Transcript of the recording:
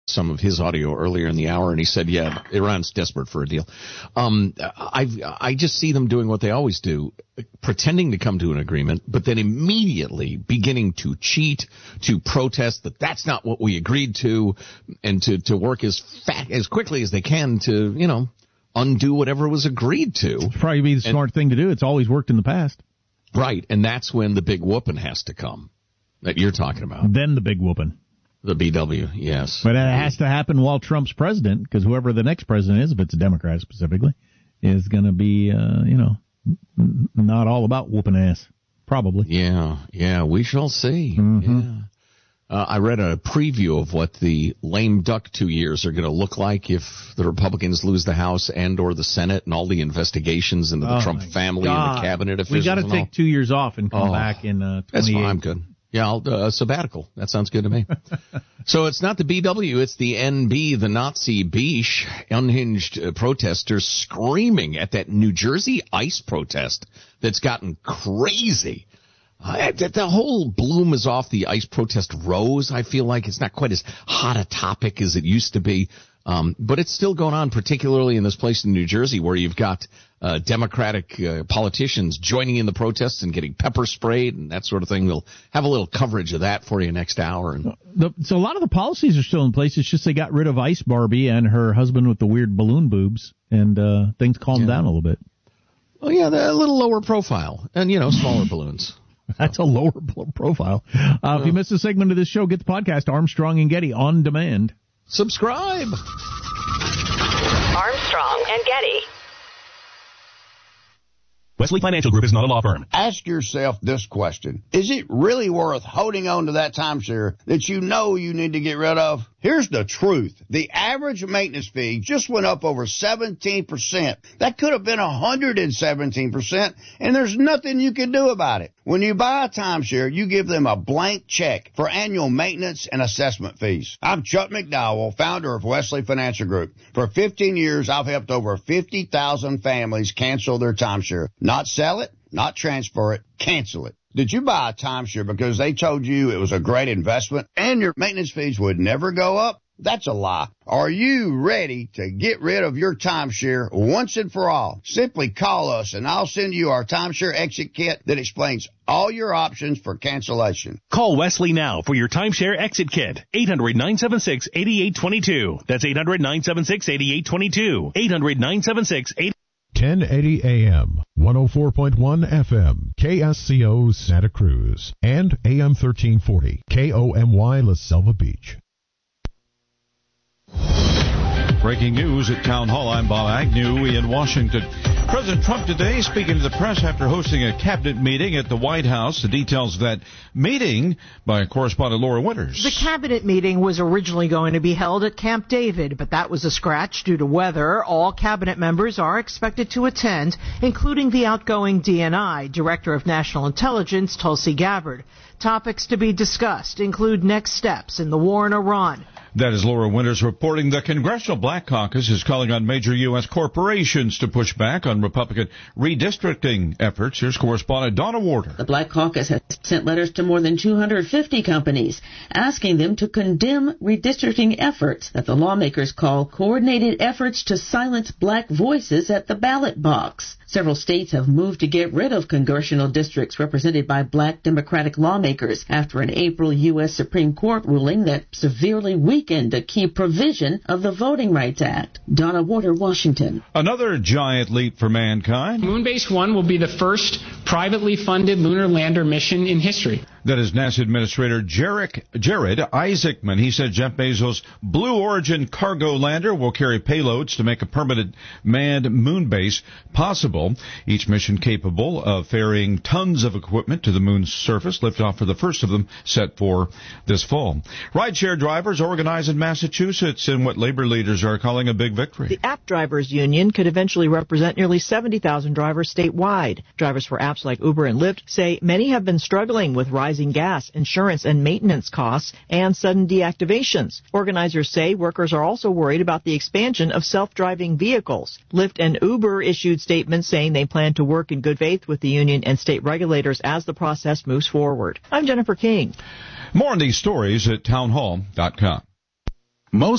some of his audio earlier in the hour, and he said, yeah, Iran's desperate for a deal. I just see them doing what they always do, pretending to come to an agreement, but then immediately beginning to cheat, to protest that that's not what we agreed to, and to work as quickly as they can to, undo whatever was agreed to. It'd probably be the smart thing to do. It's always worked in the past. Right, and that's when the big whooping has to come that you're talking about. Then the big whooping. The BW, yes. But it has to happen while Trump's president, because whoever the next president is, if it's a Democrat specifically, is going to be, not all about whooping ass. Probably. Yeah, we shall see. Mm-hmm. Yeah. I read a preview of what the lame duck 2 years are going to look like if the Republicans lose the House and or the Senate and all the investigations into the Trump family and the cabinet officials. We got to take 2 years off and come back in 28. That's fine, I'm good. Yeah, I'll sabbatical. That sounds good to me. So it's not the BW, it's the NB, the Nazi Beesh, unhinged protesters screaming at that New Jersey ICE protest that's gotten crazy. The whole bloom is off the ICE protest rose. I feel like it's not quite as hot a topic as it used to be. But it's still going on, particularly in this place in New Jersey where you've got Democratic politicians joining in the protests and getting pepper sprayed and that sort of thing. We'll have a little coverage of that for you next hour. So a lot of the policies are still in place. It's just they got rid of Ice Barbie and her husband with the weird balloon boobs, and things calmed down a little bit. Well, yeah, they're a little lower profile and, smaller balloons. That's a lower profile. If you missed a segment of this show, get the podcast Armstrong and Getty on demand. Subscribe. Armstrong and Getty. Wesley Financial Group is not a law firm. Ask yourself this question. Is it really worth holding on to that timeshare that you know you need to get rid of? Here's the truth. The average maintenance fee just went up over 17%. That could have been 117%, and there's nothing you can do about it. When you buy a timeshare, you give them a blank check for annual maintenance and assessment fees. I'm Chuck McDowell, founder of Wesley Financial Group. For 15 years, I've helped over 50,000 families cancel their timeshare. Not sell it, not transfer it, cancel it. Did you buy a timeshare because they told you it was a great investment and your maintenance fees would never go up? That's a lie. Are you ready to get rid of your timeshare once and for all? Simply call us and I'll send you our timeshare exit kit that explains all your options for cancellation. Call Wesley now for your timeshare exit kit. 800-976-8822. That's 800-976-8822. 800-976-8822. 1080 AM, 104.1 FM, KSCO Santa Cruz, and AM 1340, KOMY La Selva Beach. Breaking news at Town Hall. I'm Bob Agnew in Washington. President Trump today speaking to the press after hosting a cabinet meeting at the White House. The details of that meeting by correspondent Laura Winters. The cabinet meeting was originally going to be held at Camp David, but that was a scratch due to weather. All cabinet members are expected to attend, including the outgoing DNI, Director of National Intelligence, Tulsi Gabbard. Topics to be discussed include next steps in the war in Iran. That is Laura Winters reporting. The Congressional Black Caucus is calling on major U.S. corporations to push back on Republican redistricting efforts. Here's correspondent Donna Warder. The Black Caucus has sent letters to more than 250 companies asking them to condemn redistricting efforts that the lawmakers call coordinated efforts to silence black voices at the ballot box. Several states have moved to get rid of congressional districts represented by black Democratic lawmakers after an April U.S. Supreme Court ruling that severely weakened a key provision of the Voting Rights Act. Donna Warder, Washington. Another giant leap for mankind. Moonbase 1 will be the first privately funded lunar lander mission in history. That is NASA Administrator Jared Isaacman. He said Jeff Bezos' Blue Origin cargo lander will carry payloads to make a permanent manned moon base possible. Each mission capable of ferrying tons of equipment to the moon's surface. Liftoff for the first of them set for this fall. Rideshare drivers organize in Massachusetts in what labor leaders are calling a big victory. The App Drivers Union could eventually represent nearly 70,000 drivers statewide. Drivers for apps like Uber and Lyft say many have been struggling with rising gas, insurance, and maintenance costs and sudden deactivations. Organizers say workers are also worried about the expansion of self-driving vehicles. Lyft and Uber issued statements saying they plan to work in good faith with the union and state regulators as the process moves forward. I'm Jennifer King. More on these stories at townhall.com. Most